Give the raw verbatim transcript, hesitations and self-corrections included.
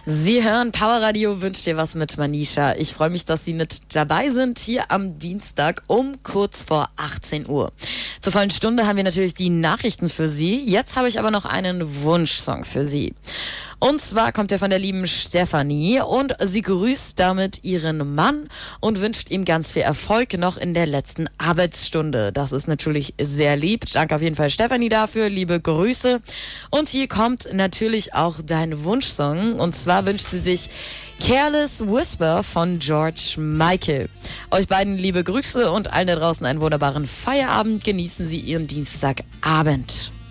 Sie hören Power Radio wünscht dir was mit Manisha. Ich freue mich, dass Sie mit dabei sind hier am Dienstag um kurz vor achtzehn Uhr. Zur vollen Stunde haben wir natürlich die Nachrichten für Sie. Jetzt habe ich aber noch einen Wunschsong für Sie. Und zwar kommt er von der lieben Stefanie und sie grüßt damit ihren Mann und wünscht ihm ganz viel Erfolg noch in der letzten Arbeitsstunde. Das ist natürlich sehr lieb. Danke auf jeden Fall Stefanie dafür. Liebe Grüße. Und hier kommt natürlich auch dein Wunschsong. Und zwar wünscht sie sich Careless Whisper von George Michael. Euch beiden liebe Grüße und allen da draußen einen wunderbaren Feierabend. Genießen Sie Ihren Dienstagabend.